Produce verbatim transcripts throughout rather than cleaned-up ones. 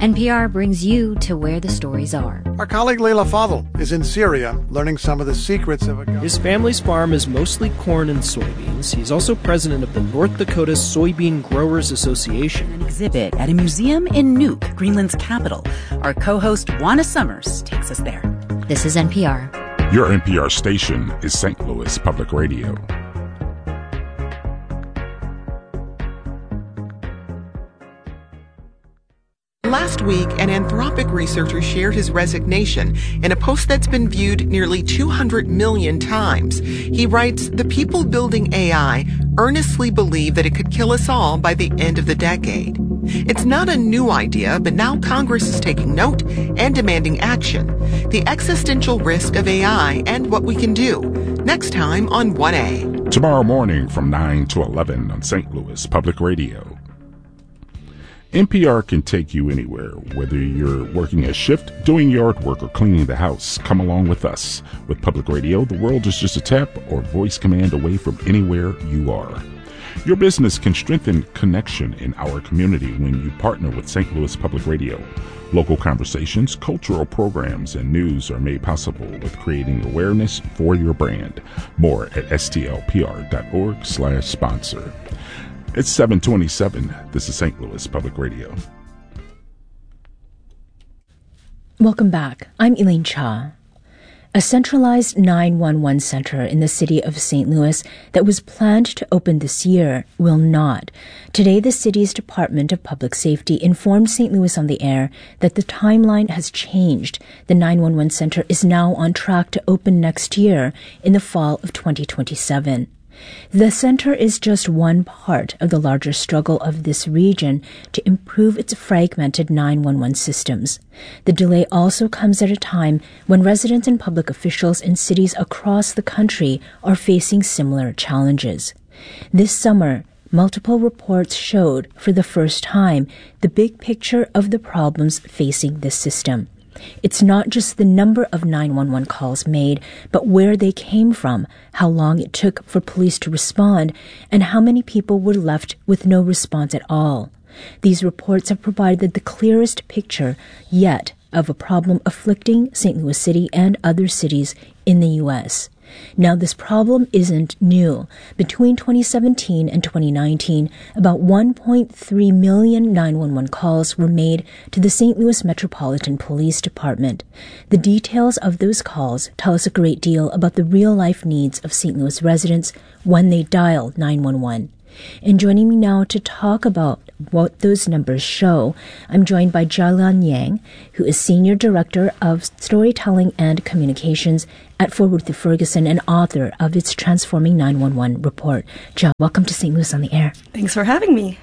N P R brings you to where the stories are. Our colleague Leila Fadel is in Syria learning some of the secrets of a... His family's farm is mostly corn and soybeans. He's also president of the North Dakota Soybean Growers Association. An exhibit at a museum in Nuuk, Greenland's capital. Our co-host Juana Summers takes us there. This is N P R. Your N P R station is Saint Louis Public Radio. Last week, an Anthropic researcher shared his resignation in a post that's been viewed nearly two hundred million times. He writes, "The people building A I earnestly believe that it could kill us all by the end of the decade." It's not a new idea, but now Congress is taking note and demanding action. The existential risk of A I and what we can do. Next time on one A. Tomorrow morning from nine to eleven on Saint Louis Public Radio. N P R can take you anywhere, whether you're working a shift, doing yard work, or cleaning the house. Come along with us. With Public Radio, the world is just a tap or voice command away from anywhere you are. Your business can strengthen connection in our community when you partner with Saint Louis Public Radio. Local conversations, cultural programs, and news are made possible with creating awareness for your brand. More at stlpr.org slash sponsor. It's seven twenty-seven. This is Saint Louis Public Radio. Welcome back. I'm Elaine Cha. A centralized nine one one center in the city of Saint Louis that was planned to open this year will not. Today, the city's Department of Public Safety informed Saint Louis on the Air that the timeline has changed. The nine one one center is now on track to open next year in the fall of twenty twenty-seven. The center is just one part of the larger struggle of this region to improve its fragmented nine one one systems. The delay also comes at a time when residents and public officials in cities across the country are facing similar challenges. This summer, multiple reports showed for the first time the big picture of the problems facing this system. It's not just the number of nine one one calls made, but where they came from, how long it took for police to respond, and how many people were left with no response at all. These reports have provided the clearest picture yet of a problem afflicting Saint Louis City and other cities in the U S. Now, this problem isn't new. Between twenty seventeen and twenty nineteen, about one point three million nine one one calls were made to the Saint Louis Metropolitan Police Department. The details of those calls tell us a great deal about the real-life needs of Saint Louis residents when they dial nine one one. And joining me now to talk about what those numbers show, I'm joined by Jialan Yang, who is Senior Director of Storytelling and Communications at Fort Worth Ferguson and author of its Transforming nine one one report. Jia, welcome to Saint Louis on the Air. Thanks for having me.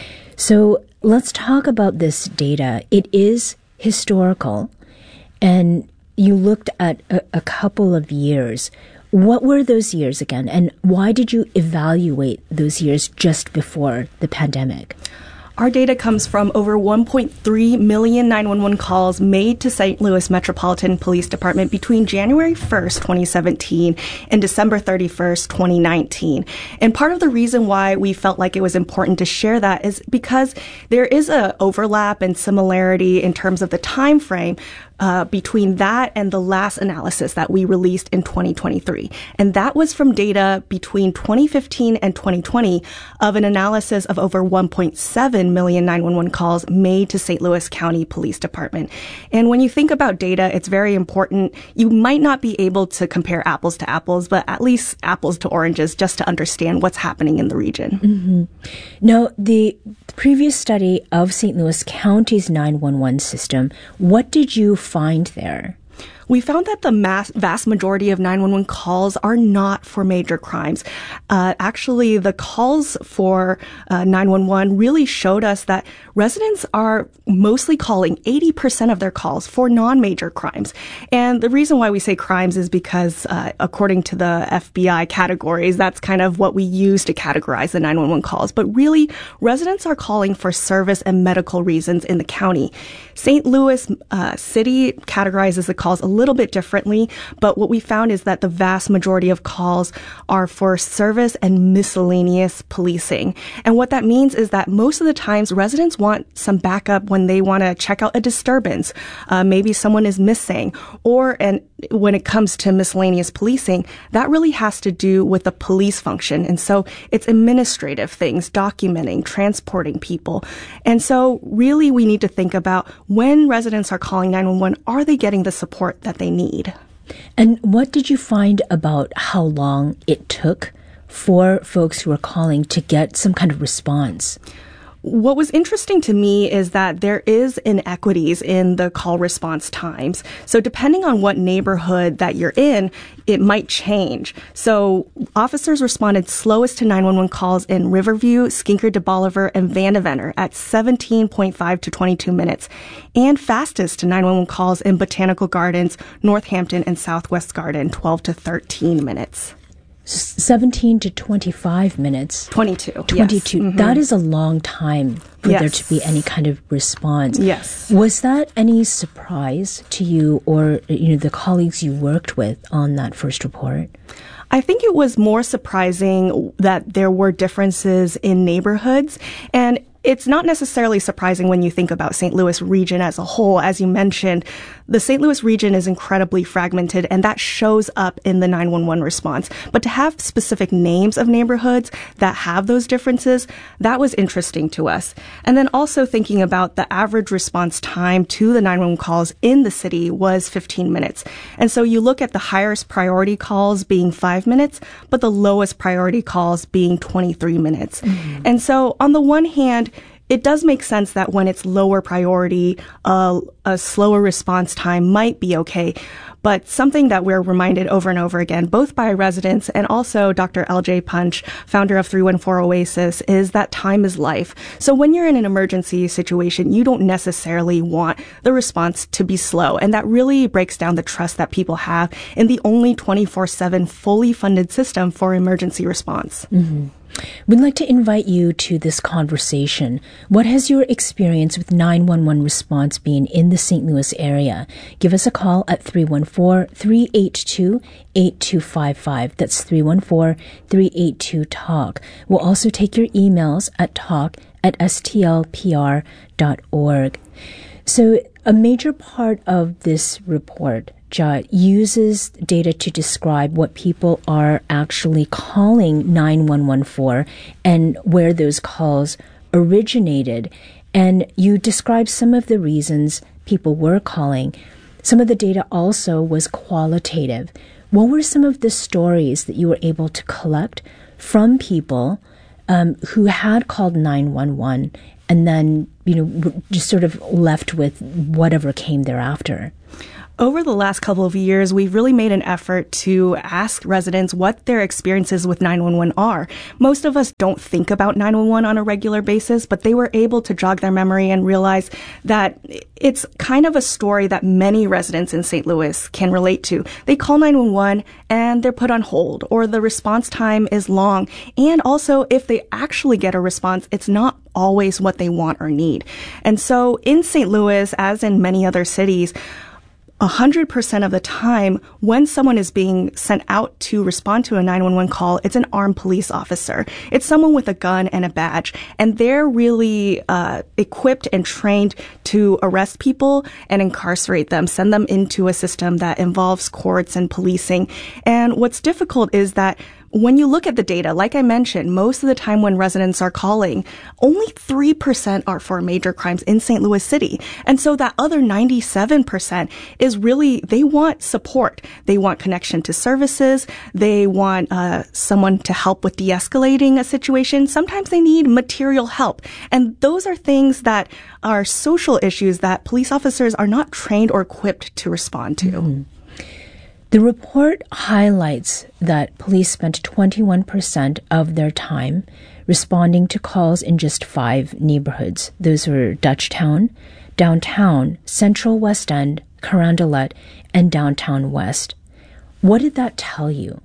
So let's talk about this data. It is historical, and you looked at a, a couple of years. What were those years again, and why did you evaluate those years just before the pandemic? Our data comes from over one point three million nine one one calls made to Saint Louis Metropolitan Police Department between January first, twenty seventeen and December thirty-first, twenty nineteen. And part of the reason why we felt like it was important to share that is because there is a overlap and similarity in terms of the time frame Uh, between that and the last analysis that we released in twenty twenty-three. And that was from data between twenty fifteen and twenty twenty of an analysis of over one point seven million nine one one calls made to Saint Louis County Police Department. And when you think about data, it's very important. You might not be able to compare apples to apples, but at least apples to oranges just to understand what's happening in the region. Mm-hmm. Now, the previous study of Saint Louis County's nine one one system, what did you find there? We found that the mass, vast majority of nine one one calls are not for major crimes. Uh, actually, the calls for uh, nine one one really showed us that residents are mostly calling eighty percent of their calls for non-major crimes. And the reason why we say crimes is because, uh, according to the F B I categories, that's kind of what we use to categorize the nine one one calls. But really, residents are calling for service and medical reasons in the county. Saint Louis uh, City categorizes the calls a little bit differently, but what we found is that the vast majority of calls are for service and miscellaneous policing. And what that means is that most of the times residents want some backup when they want to check out a disturbance. Uh, maybe someone is missing, or and when it comes to miscellaneous policing, that really has to do with the police function. And so it's administrative things, documenting, transporting people. And so really we need to think about when residents are calling nine one one, are they getting the support that they need? And what did you find about how long it took for folks who are calling to get some kind of response? What was interesting to me is that there is inequities in the call response times. So depending on what neighborhood that you're in, it might change. So officers responded slowest to nine one one calls in Riverview, Skinker de Bolivar, and Vandeventer at seventeen point five to twenty-two minutes, and fastest to nine one one calls in Botanical Gardens, Northampton, and Southwest Garden, twelve to thirteen minutes. seventeen to twenty-five minutes. twenty-two. twenty-two. Yes. Mm-hmm. That is a long time for yes. there to be any kind of response. Yes. Was that any surprise to you or you know the colleagues you worked with on that first report? I think it was more surprising that there were differences in neighborhoods, and it's not necessarily surprising when you think about Saint Louis region as a whole. As you mentioned, the Saint Louis region is incredibly fragmented, and that shows up in the nine one one response. But to have specific names of neighborhoods that have those differences, that was interesting to us. And then also thinking about the average response time to the nine one one calls in the city was fifteen minutes. And so you look at the highest priority calls being five minutes, but the lowest priority calls being twenty-three minutes. Mm-hmm. And so on the one hand, it does make sense that when it's lower priority, uh, a slower response time might be okay. But something that we're reminded over and over again, both by residents and also Doctor L J Punch, founder of three one four Oasis, is that time is life. So when you're in an emergency situation, you don't necessarily want the response to be slow. And that really breaks down the trust that people have in the only twenty-four seven fully funded system for emergency response. Mm-hmm. We'd like to invite you to this conversation. What has your experience with nine one one response been in the Saint Louis area? Give us a call at three one four, three eight two, eight two five five. That's three one four, three eight two, talk. We'll also take your emails at talk at s t l p r dot org. So a major part of this report uses data to describe what people are actually calling nine one one for and where those calls originated. And you describe some of the reasons people were calling. Some of the data also was qualitative. What were some of the stories that you were able to collect from people um, who had called nine one one and then, you know, just sort of left with whatever came thereafter? Over the last couple of years, we've really made an effort to ask residents what their experiences with nine one one are. Most of us don't think about nine one one on a regular basis, but they were able to jog their memory and realize that it's kind of a story that many residents in Saint Louis can relate to. They call nine one one and they're put on hold, or the response time is long. And also, if they actually get a response, it's not always what they want or need. And so in Saint Louis, as in many other cities, one hundred percent of the time, when someone is being sent out to respond to a nine one one call, it's an armed police officer. It's someone with a gun and a badge. And they're really uh, equipped and trained to arrest people and incarcerate them, send them into a system that involves courts and policing. And what's difficult is that when you look at the data, like I mentioned, most of the time when residents are calling, only three percent are for major crimes in Saint Louis City. And so that other ninety-seven percent is really, they want support. They want connection to services. They want uh, someone to help with de-escalating a situation. Sometimes they need material help. And those are things that are social issues that police officers are not trained or equipped to respond to. Mm-hmm. The report highlights that police spent twenty-one percent of their time responding to calls in just five neighborhoods. Those were Dutchtown, Downtown, Central West End, Carondelet, and Downtown West. What did that tell you?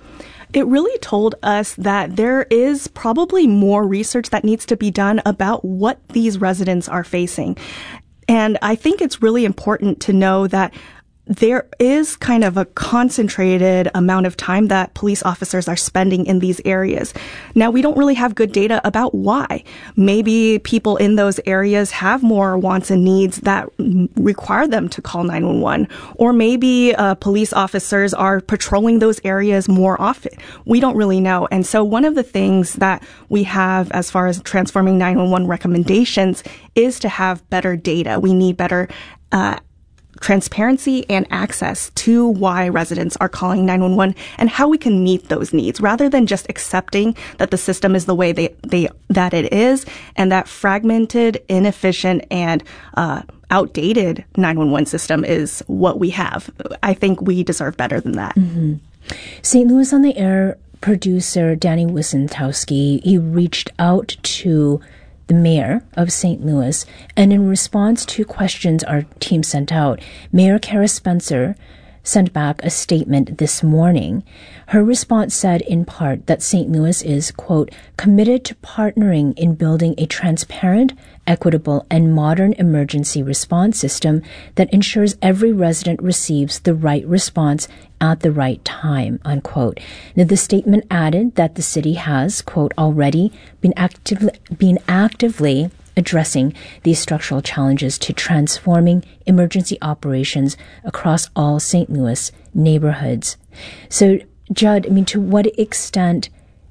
It really told us that there is probably more research that needs to be done about what these residents are facing. And I think it's really important to know that there is kind of a concentrated amount of time that police officers are spending in these areas. Now, we don't really have good data about why. Maybe people in those areas have more wants and needs that require them to call nine one one. Or maybe uh, police officers are patrolling those areas more often. We don't really know. And so one of the things that we have as far as transforming nine one one recommendations is to have better data. We need better uh transparency and access to why residents are calling nine one one and how we can meet those needs rather than just accepting that the system is the way they, they that it is and that fragmented, inefficient, and uh, outdated nine one one system is what we have. I think we deserve better than that. Mm-hmm. Saint Louis on the Air producer Danny Wysentowski, he reached out to the mayor of Saint Louis, and in response to questions our team sent out, Mayor Kara Spencer sent back a statement this morning. Her response said in part that Saint Louis is, quote, committed to partnering in building a transparent, equitable, and modern emergency response system that ensures every resident receives the right response at the right time, unquote. Now, the statement added that the city has, quote, already been actively, been actively addressing these structural challenges to transforming emergency operations across all Saint Louis neighborhoods. So, Judd, I mean, to what extent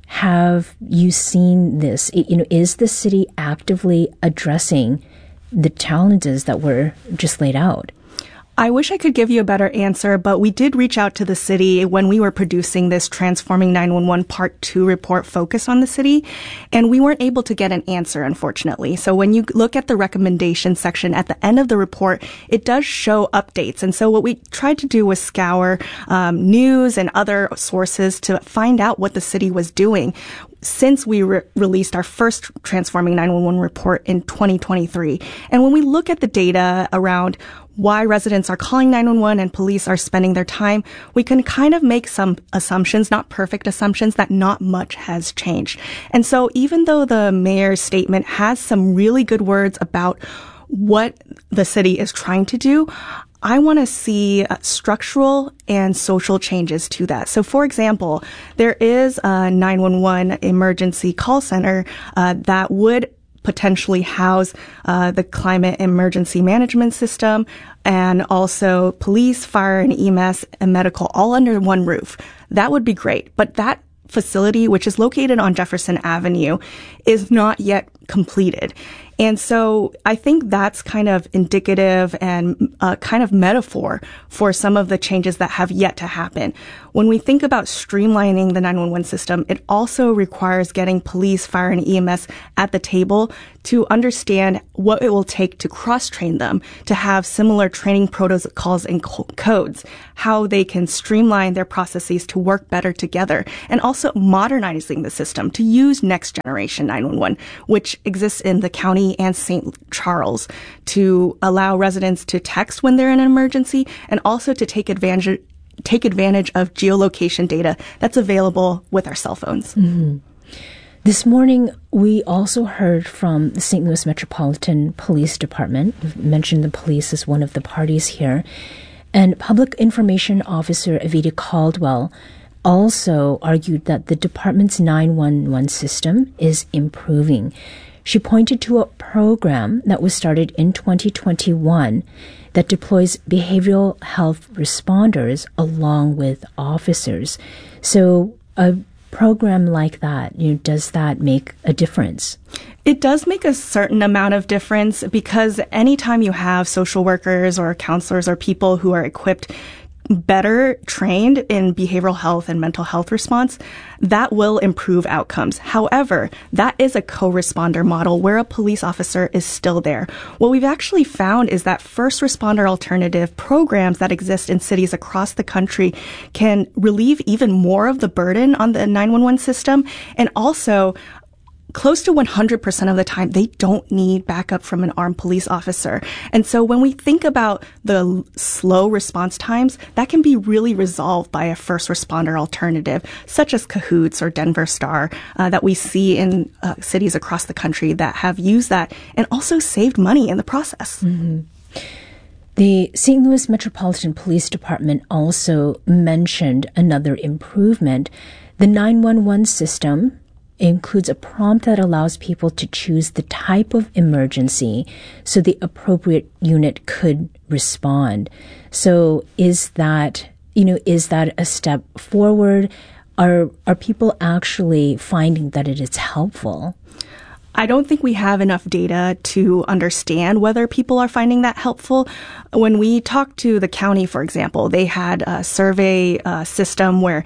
have you seen this? You know, is the city actively addressing the challenges that were just laid out? I wish I could give you a better answer, but we did reach out to the city when we were producing this Transforming nine one one Part two report focused on the city, and we weren't able to get an answer, unfortunately. So when you look at the recommendation section at the end of the report, it does show updates. And so what we tried to do was scour um, news and other sources to find out what the city was doing since we re- released our first Transforming nine one one report in twenty twenty-three. And when we look at the data around why residents are calling nine one one and police are spending their time, we can kind of make some assumptions, not perfect assumptions, that not much has changed. And so even though the mayor's statement has some really good words about what the city is trying to do, I want to see uh, structural and social changes to that. So, for example, there is a nine one one emergency call center uh, that would potentially house uh, the climate emergency management system and also police, fire, and E M S and medical all under one roof. That would be great. But that facility, which is located on Jefferson Avenue, is not yet completed. And so I think that's kind of indicative and uh, kind of metaphor for some of the changes that have yet to happen. When we think about streamlining the nine one one system, it also requires getting police, fire, and E M S at the table to understand what it will take to cross-train them, to have similar training protocols and co- codes, how they can streamline their processes to work better together, and also modernizing the system to use next generation nine one one, which exists in the county and Saint Charles, to allow residents to text when they're in an emergency and also to take advantage take advantage of geolocation data that's available with our cell phones. Mm-hmm. This morning, we also heard from the Saint Louis Metropolitan Police Department. We've mentioned the police as one of the parties here. And Public Information Officer Evita Caldwell also argued that the department's nine one one system is improving. She pointed to a program that was started in twenty twenty-one that deploys behavioral health responders along with officers. So a program like that, you know, does that make a difference? It does make a certain amount of difference because anytime you have social workers or counselors or people who are equipped better trained in behavioral health and mental health response, that will improve outcomes. However, that is a co-responder model where a police officer is still there. What we've actually found is that first responder alternative programs that exist in cities across the country can relieve even more of the burden on the nine one one system, and also close to one hundred percent of the time, they don't need backup from an armed police officer. And so when we think about the slow response times, that can be really resolved by a first responder alternative, such as Cahoots or Denver Star, uh, that we see in uh, cities across the country that have used that and also saved money in the process. Mm-hmm. The Saint Louis Metropolitan Police Department also mentioned another improvement. The nine one one system includes a prompt that allows people to choose the type of emergency so the appropriate unit could respond. So is that, you know, is that a step forward? Are are people actually finding that it is helpful? I don't think we have enough data to understand whether people are finding that helpful. When we talked to the county, for example, they had a survey uh, system where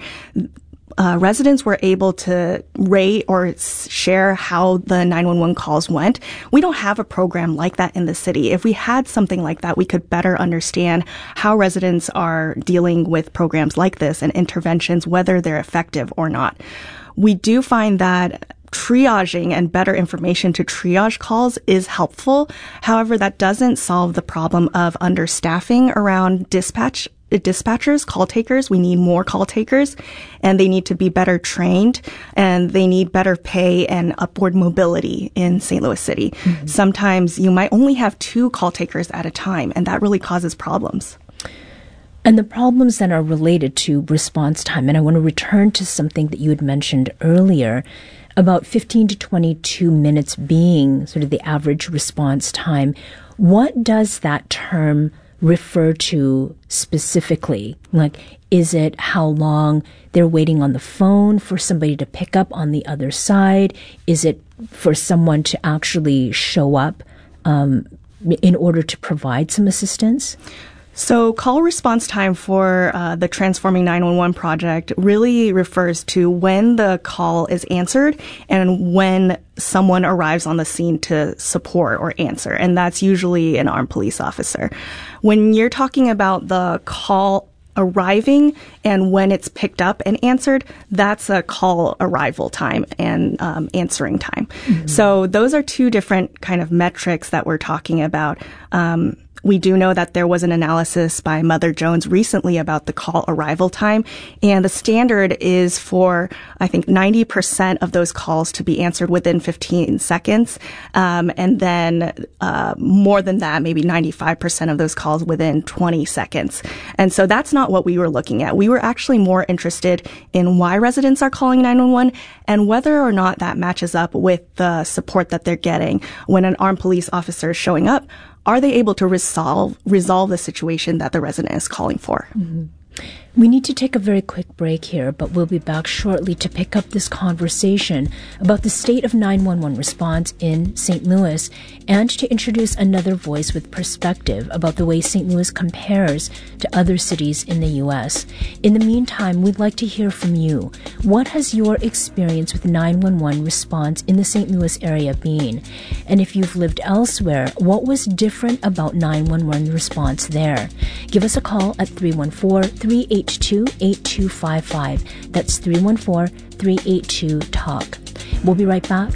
uh, residents were able to rate or share how the nine one one calls went. We don't have a program like that in the city. If we had something like that, we could better understand how residents are dealing with programs like this and interventions, whether they're effective or not. We do find that triaging and better information to triage calls is helpful. However, that doesn't solve the problem of understaffing around dispatch dispatchers, call takers. We need more call takers, and they need to be better trained, and they need better pay and upward mobility in Saint Louis City. Mm-hmm. Sometimes you might only have two call takers at a time, and that really causes problems. And the problems that are related to response time, and I want to return to something that you had mentioned earlier, about fifteen to twenty-two minutes being sort of the average response time. What does that term refer to specifically? Like, is it how long they're waiting on the phone for somebody to pick up on the other side? Is it for someone to actually show up um, in order to provide some assistance? So call response time for uh, the Transforming nine one one project really refers to when the call is answered and when someone arrives on the scene to support or answer. And that's usually an armed police officer. When you're talking about the call arriving and when it's picked up and answered, that's a call arrival time and um, answering time. Mm-hmm. So those are two different kind of metrics that we're talking about. Um, We do know that there was an analysis by Mother Jones recently about the call arrival time, and the standard is for, I think, ninety percent of those calls to be answered within fifteen seconds, um, and then uh, more than that, maybe ninety-five percent of those calls within twenty seconds. And so that's not what we were looking at. We were actually more interested in why residents are calling nine one one and whether or not that matches up with the support that they're getting when an armed police officer is showing up. Are they able to resolve resolve the situation that the resident is calling for? Mm-hmm. We need to take a very quick break here, but we'll be back shortly to pick up this conversation about the state of nine one one response in Saint Louis and to introduce another voice with perspective about the way Saint Louis compares to other cities in the U S. In the meantime, we'd like to hear from you. What has your experience with nine one one response in the Saint Louis area been? And if you've lived elsewhere, what was different about nine one one response there? Give us a call at three one four, three eight two, eight two five five. That's three one four, three eight two, TALK. We'll be right back